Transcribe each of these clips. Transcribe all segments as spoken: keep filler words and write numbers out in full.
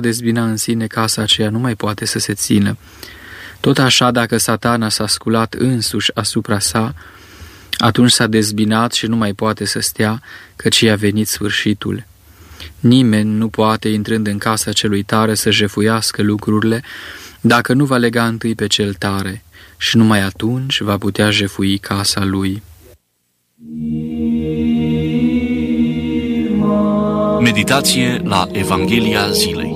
dezbina în sine, casa aceea nu mai poate să se țină. Tot așa, dacă Satana s-a sculat însuși asupra sa, atunci s-a dezbinat și nu mai poate să stea, căci i-a venit sfârșitul. Nimeni nu poate, intrând în casa celui tare, să jefuiască lucrurile, dacă nu va lega întâi pe cel tare, și numai atunci va putea jefui casa lui. Meditație la Evanghelia zilei.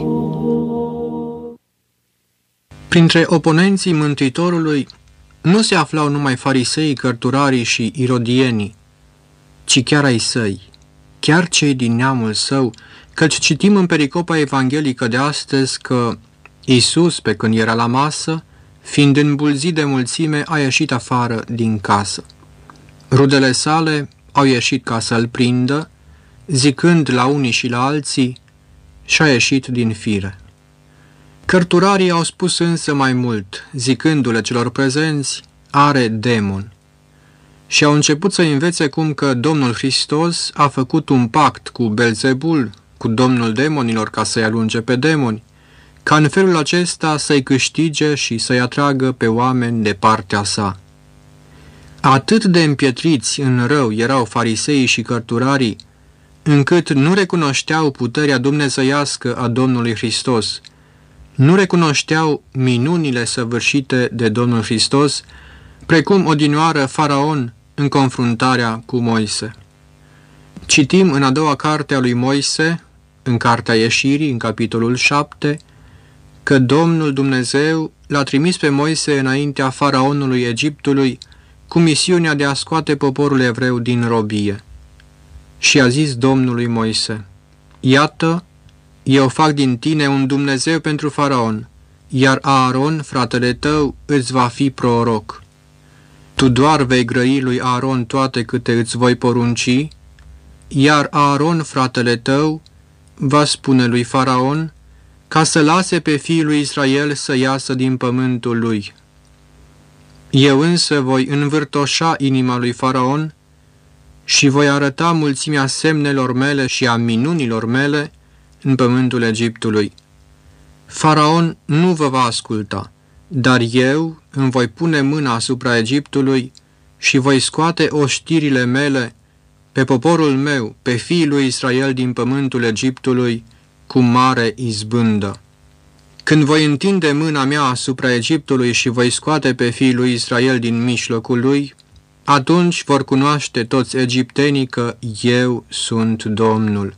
Printre oponenții Mântuitorului nu se aflau numai fariseii, cărturarii și irodienii, ci chiar ai săi, chiar cei din neamul său, căci citim în pericopa evanghelică de astăzi că Iisus, pe când era la masă, fiind îmbulzit de mulțime, a ieșit afară din casă. Rudele sale au ieșit ca să-l prindă, zicând la unii și la alții, și-a ieșit din fire. Cărturarii au spus însă mai mult, zicându-le celor prezenți, are demon. Și au început să învețe cum că Domnul Hristos a făcut un pact cu Belzebul, cu domnul demonilor, ca să-i alunge pe demoni, ca în felul acesta să-i câștige și să-i atragă pe oameni de partea sa. Atât de împietriți în rău erau fariseii și cărturarii, încât nu recunoșteau puterea dumnezeiască a Domnului Hristos, nu recunoșteau minunile săvârșite de Domnul Hristos, precum odinioară Faraon în confruntarea cu Moise. Citim în a doua carte a lui Moise, în Cartea Ieșirii, în capitolul șapte, că Domnul Dumnezeu l-a trimis pe Moise înaintea faraonului Egiptului cu misiunea de a scoate poporul evreu din robie. Și a zis Domnului Moise, iată, eu fac din tine un Dumnezeu pentru faraon, iar Aaron, fratele tău, îți va fi proroc. Tu doar vei grăi lui Aaron toate câte îți voi porunci, iar Aaron, fratele tău, va spune lui Faraon, ca să lase pe fiii lui Israel să iasă din pământul lui. Eu însă voi învârtoșa inima lui Faraon și voi arăta mulțimea semnelor mele și a minunilor mele în pământul Egiptului. Faraon nu vă va asculta, dar eu îmi voi pune mâna asupra Egiptului și voi scoate oștirile mele pe poporul meu, pe fiii lui Israel din pământul Egiptului, cu mare izbândă. Când voi întinde mâna mea asupra Egiptului și voi scoate pe fiii lui Israel din mijlocul lui, atunci vor cunoaște toți egiptenii că eu sunt Domnul.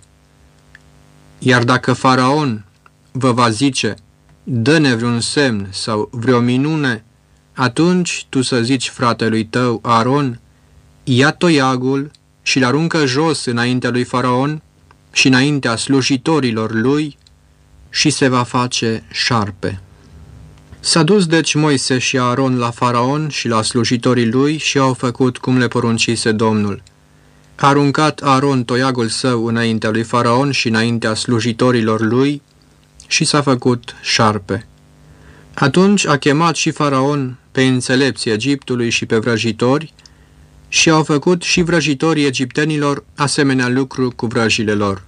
Iar dacă Faraon vă va zice, dă-ne vreun semn sau vreo minune, atunci tu să zici fratelui tău, Aaron, ia toiagul și-l aruncă jos înaintea lui Faraon și înaintea slujitorilor lui și se va face șarpe. S-a dus deci Moise și Aaron la Faraon și la slujitorii lui și au făcut cum le poruncise Domnul. A aruncat Aaron toiagul său înaintea lui Faraon și înaintea slujitorilor lui și s-a făcut șarpe. Atunci a chemat și Faraon pe înțelepții Egiptului și pe vrăjitori și au făcut și vrăjitorii egiptenilor asemenea lucru cu vrăjile lor.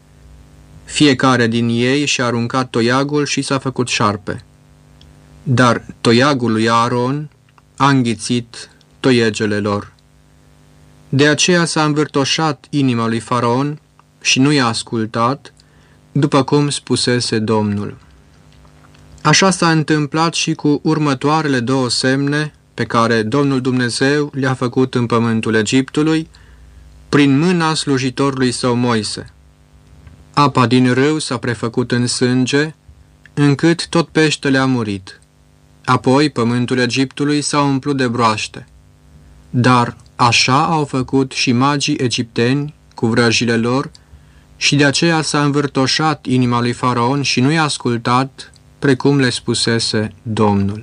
Fiecare din ei și-a aruncat toiagul și s-a făcut șarpe. Dar toiagul lui Aaron a înghițit toiegele lor. De aceea s-a învârtoșat inima lui Faraon și nu i-a ascultat, după cum spusese Domnul. Așa s-a întâmplat și cu următoarele două semne pe care Domnul Dumnezeu le-a făcut în pământul Egiptului, prin mâna slujitorului său Moise. Apa din râu s-a prefăcut în sânge, încât tot peștele a murit. Apoi pământul Egiptului s-a umplut de broaște. Dar așa au făcut și magii egipteni cu vrăjile lor și de aceea s-a învârtoșat inima lui Faraon și nu i-a ascultat, precum le spusese Domnul.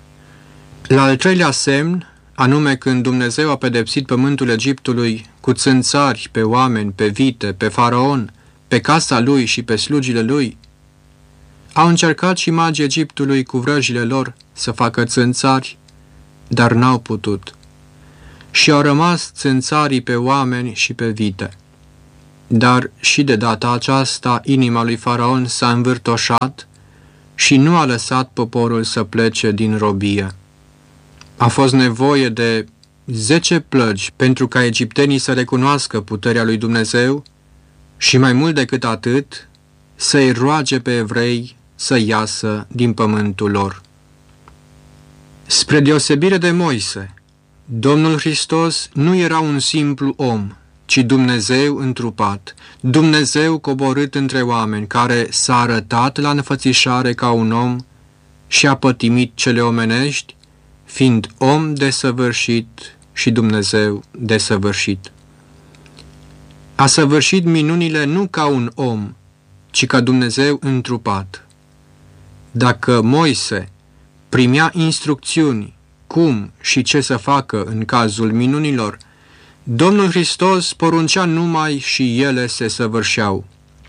La al treilea semn, anume când Dumnezeu a pedepsit pământul Egiptului cu țânțari pe oameni, pe vite, pe Faraon, pe casa lui și pe slugile lui, au încercat și magii Egiptului cu vrăjile lor să facă țânțari, dar n-au putut. Și au rămas țânțarii pe oameni și pe vite. Dar și de data aceasta inima lui Faraon s-a învârtoșat și nu a lăsat poporul să plece din robie. A fost nevoie de zece plăgi pentru ca egiptenii să recunoască puterea lui Dumnezeu și mai mult decât atât, să-i roage pe evrei să iasă din pământul lor. Spre deosebire de Moise, Domnul Hristos nu era un simplu om, ci Dumnezeu întrupat, Dumnezeu coborât între oameni, care s-a arătat la înfățișare ca un om și a pătimit cele omenești, fiind om desăvârșit și Dumnezeu desăvârșit. A săvârșit minunile nu ca un om, ci ca Dumnezeu întrupat. Dacă Moise primea instrucțiuni cum și ce să facă în cazul minunilor, Domnul Hristos poruncea numai și ele se săvârșeau.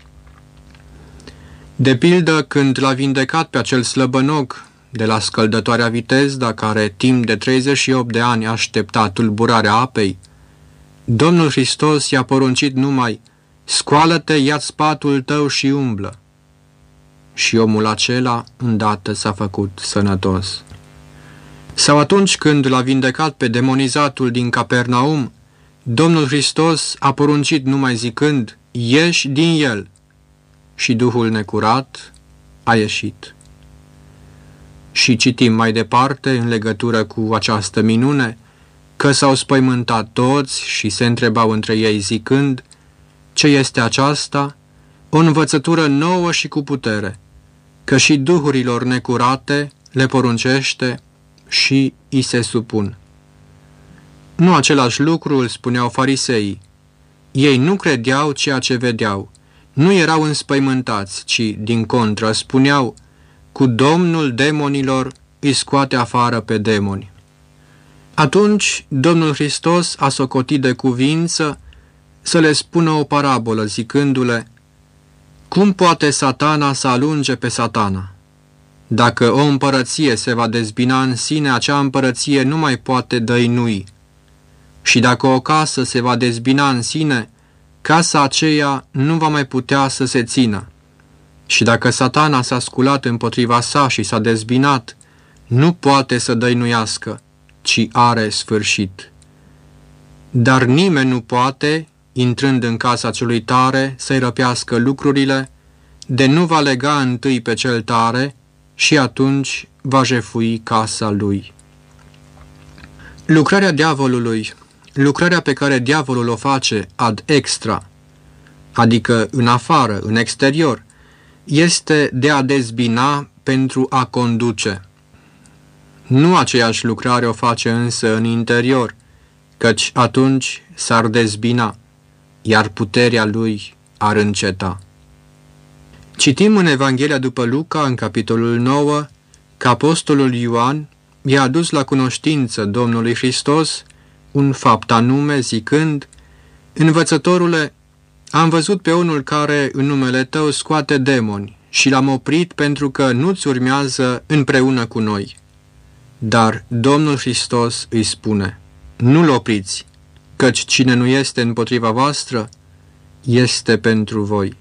De pildă, când l-a vindecat pe acel slăbănoc de la scăldătoarea Vitezda, care timp de treizeci și opt de ani aștepta tulburarea apei, Domnul Hristos i-a poruncit numai: scoală-te, ia-ți patul tău și umblă. Și omul acela îndată s-a făcut sănătos. Sau atunci când l-a vindecat pe demonizatul din Capernaum, Domnul Hristos a poruncit numai zicând: ieși din el, și duhul necurat a ieșit. Și citim mai departe, în legătură cu această minune, că s-au spăimântat toți și se întrebau între ei zicând: ce este aceasta? O învățătură nouă și cu putere, că și duhurilor necurate le poruncește și îi se supun. Nu același lucru îl spuneau fariseii. Ei nu credeau ceea ce vedeau, nu erau înspăimântați, ci, din contră, spuneau: cu Domnul demonilor îi scoate afară pe demoni. Atunci Domnul Hristos a socotit de cuvință să le spună o parabolă, zicându-le: cum poate Satana să alunge pe Satana? Dacă o împărăție se va dezbina în sine, acea împărăție nu mai poate dăinui. Și dacă o casă se va dezbina în sine, casa aceea nu va mai putea să se țină. Și dacă Satana s-a sculat împotriva sa și s-a dezbinat, nu poate să dăinuiască, ci are sfârșit. Dar nimeni nu poate, intrând în casa celui tare, să-i răpească lucrurile, de nu va lega întâi pe cel tare și atunci va jefui casa lui. Lucrarea diavolului, lucrarea pe care diavolul o face ad extra, adică în afară, în exterior, este de a dezbina pentru a conduce. Nu aceeași lucrare o face însă în interior, căci atunci s-ar dezbina, iar puterea lui ar înceta. Citim în Evanghelia după Luca, în capitolul nouă, că apostolul Ioan i-a adus la cunoștință Domnului Hristos un fapt anume, zicând: învățătorule, am văzut pe unul care în numele tău scoate demoni și l-am oprit pentru că nu-ți urmează împreună cu noi. Dar Domnul Hristos îi spune: nu-l opriți, căci cine nu este împotriva voastră, este pentru voi.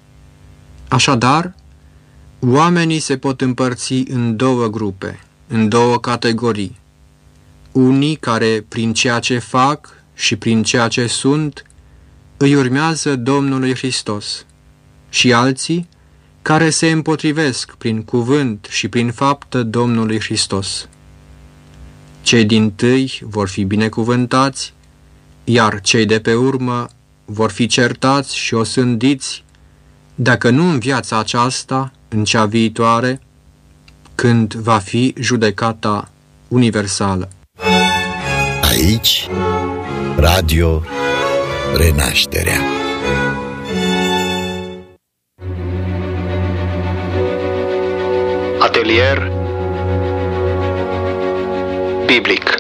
Așadar, oamenii se pot împărți în două grupe, în două categorii. Unii care, prin ceea ce fac și prin ceea ce sunt, îi urmează Domnului Hristos, și alții care se împotrivesc prin cuvânt și prin faptă Domnului Hristos. Cei dintâi vor fi binecuvântați, iar cei de pe urmă vor fi certați și osândiți, dacă nu în viața aceasta, în cea viitoare, când va fi judecata universală. Aici, Radio Renașterea. Atelier biblic.